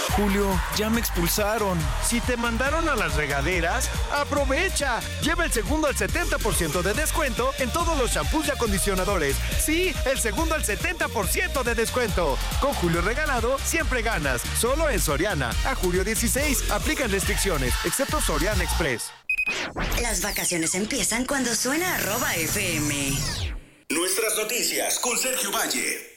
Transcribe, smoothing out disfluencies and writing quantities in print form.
Julio, ya me expulsaron. Si te mandaron a las regaderas, ¡aprovecha! Lleva el segundo al 70% de descuento en todos los shampoos y acondicionadores. Sí, el segundo al 70% de descuento. Con Julio Regalado, siempre ganas. Solo en Soriana. A julio 16. Aplican restricciones, excepto Soriana Express. Las vacaciones empiezan cuando suena @FM. Nuestras noticias con Sergio Valle.